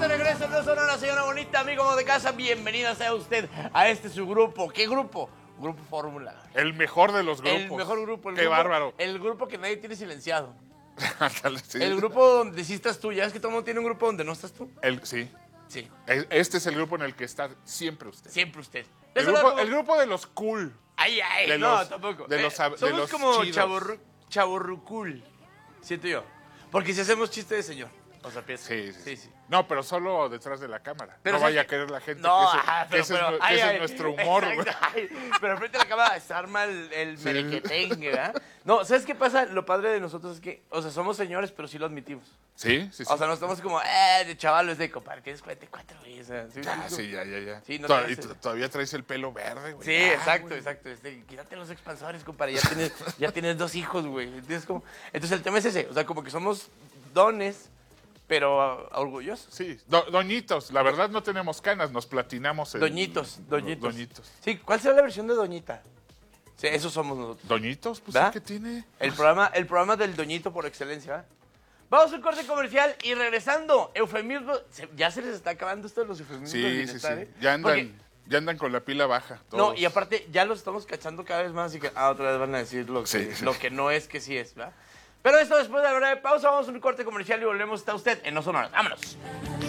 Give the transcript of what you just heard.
de regreso, no son una señora bonita, amigo de casa. Bienvenida sea usted a este su grupo. ¿Qué grupo? Grupo Fórmula. El mejor de los grupos. El mejor grupo. Qué bárbaro. El grupo que nadie tiene silenciado. Sí. El grupo donde sí estás tú. Ya es que todo el mundo tiene un grupo donde no estás tú. Sí. Sí. Este es el grupo en el que está siempre usted. Siempre usted. El grupo de los cool. Ay, de no, los- tampoco. de los- Somos de los como chidos. chavorrucul. Siento yo. Porque si hacemos chiste de señor. O sea, piensa. Sí. No, pero solo detrás de la cámara. Pero no ¿sabes vaya qué? a querer la gente No, que ajá, pero, ese es ay, nuestro humor, güey. exacto, ay, pero frente a la cámara se arma el merequetengue, ¿verdad? No, ¿sabes qué pasa? Lo padre de nosotros es que, o sea, somos señores, pero sí lo admitimos. Sí. O sea, no estamos como, de chavalos, de compadre, tienes 44, güey. O sea, Ya. Sí, no Y te hace- todavía traes el pelo verde, güey. Sí, Ya, exacto. güey. Quítate los expansores, compadre. Ya tienes 2 hijos, güey. ¿Entiendes cómo? Entonces el tema es ese. O sea, como que somos dones, pero orgullosos. Sí, doñitos. La verdad no tenemos canas, nos platinamos. Doñitos. Doñitos. Sí, ¿cuál será la versión de Doñita? Sí, esos somos nosotros. ¿Doñitos? Pues ¿verdad? ¿qué tiene? El programa del Doñito por excelencia, ¿verdad? Vamos a un corte comercial y regresando, eufemismo. Ya se les está acabando esto de los eufemismos del Sí. bienestar, ¿eh? Ya Porque- andan con la pila baja. no, todos. y aparte ya los estamos cachando cada vez más y que otra vez van a decir lo que, Sí. lo que no es que sí es, ¿verdad? Pero esto después de la breve pausa, vamos a un corte comercial y volvemos. Está usted en No Sonoras. ¡Vámonos!